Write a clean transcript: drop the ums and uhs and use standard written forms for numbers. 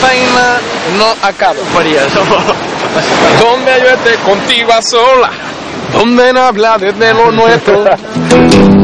vaina no acaba. Donde yo esté contigo a sola, donde no habla desde lo nuestro.